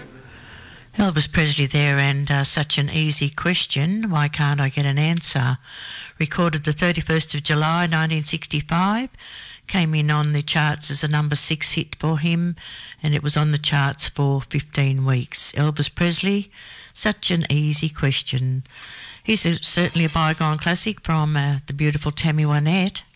Elvis Presley there, and Such an Easy Question, Why Can't I Get an Answer? Recorded the 31st of July 1965, came in on the charts as a number 6 hit for him, and it was on the charts for 15 weeks. Elvis Presley, Such an Easy Question. He's certainly a bygone classic from the beautiful Tammy Wynette.